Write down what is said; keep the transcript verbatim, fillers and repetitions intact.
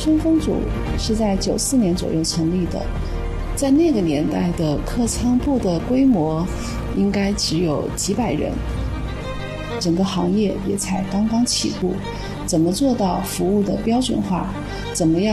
春风组是在九四年左右成立的，在那个年代的客舱部的规模应该只有几百人，整个行业也才刚刚起步。怎么做到服务的标准化？怎么样